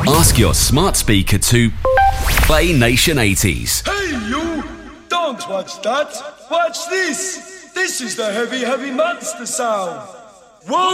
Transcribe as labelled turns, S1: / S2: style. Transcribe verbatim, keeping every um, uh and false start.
S1: Ask your smart speaker to play Nation eighties.
S2: Hey you! Don't watch that! Watch this! This is the heavy, heavy monster sound! Whoa!